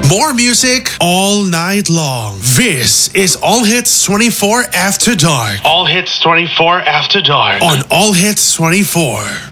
More music all night long. This is All Hits 24 After Dark. All Hits 24 After Dark. On All Hits 24.